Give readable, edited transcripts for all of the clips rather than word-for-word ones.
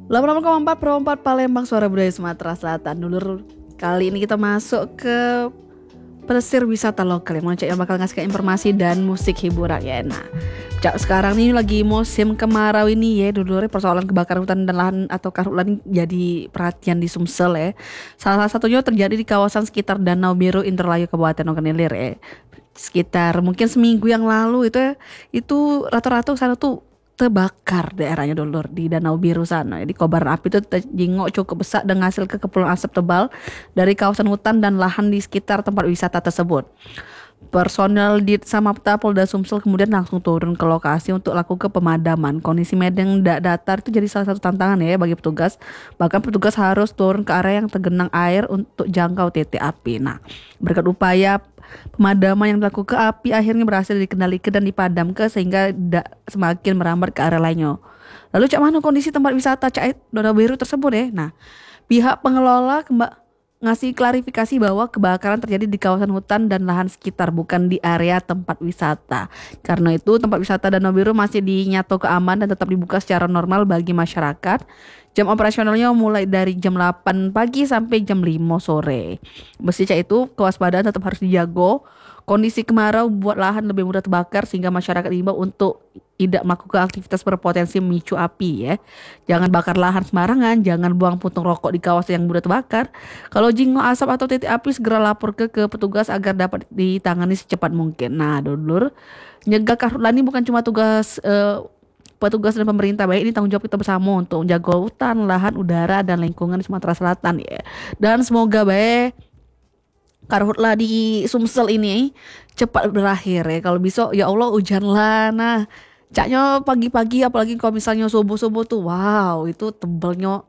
86,4 Palembang, suara budaya Sumatera Selatan. Dulur, kali ini kita masuk ke pesisir wisata lokal yang bakal ngasih informasi dan musik hiburan ya. Nah, sekarang ini lagi musim kemarau ini ya, dulur. Persoalan kebakaran hutan dan lahan atau karhutla jadi perhatian di Sumsel ya. Salah satunya terjadi di kawasan sekitar Danau Biru Indralaya Kabupaten Oganilir ya. Sekitar mungkin seminggu yang lalu itu rata-rata sana tuh terbakar daerahnya dulur di Danau Biru sana. Jadi kobaran api itu jingok cukup besar dan hasil ke kepulan asap tebal dari kawasan hutan dan lahan di sekitar tempat wisata tersebut. Personel di Samapta Polda Sumsel kemudian langsung turun ke lokasi untuk lakukan pemadaman. Kondisi medan datar itu jadi salah satu tantangan ya bagi petugas. Bahkan petugas harus turun ke area yang tergenang air untuk jangkau titik api. Nah, berkat upaya pemadaman yang dilakukan, api akhirnya berhasil dikendalikan dan dipadamkan sehingga tidak semakin merambat ke area lainnya. Lalu cak mana kondisi tempat wisata Danau Biru tersebut ya? Nah, pihak pengelola ngasih klarifikasi bahwa kebakaran terjadi di kawasan hutan dan lahan sekitar, bukan di area tempat wisata. Karena itu tempat wisata Danau Biru masih dinyatakan aman dan tetap dibuka secara normal bagi masyarakat. Jam operasionalnya mulai dari jam 8 pagi sampai jam 5 sore. Meski itu kewaspadaan tetap harus dijaga. Kondisi kemarau buat lahan lebih mudah terbakar sehingga masyarakat diimbau untuk tidak melakukan aktivitas berpotensi memicu api ya. Jangan bakar lahan sembarangan, jangan buang puntung rokok di kawasan yang mudah terbakar. Kalau jinggo asap atau titik api segera lapor ke petugas agar dapat ditangani secepat mungkin. Nah, dulur, nyegah karhutla ini bukan cuma tugas petugas dan pemerintah, baik ini tanggung jawab kita bersama untuk menjaga hutan, lahan, udara dan lingkungan di Sumatera Selatan ya. Dan semoga baik karhutla di Sumsel ini cepat berakhir ya. Kalau bisa ya Allah hujanlah. Nah, caknya pagi-pagi apalagi kalau misalnya subuh-subuh tuh wow, itu tebelnya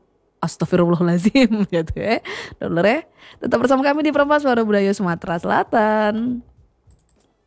astagfirullahalazim gitu ya. Dulur ya. Tetap bersama kami di Perempuan Suara Budaya Sumatera Selatan.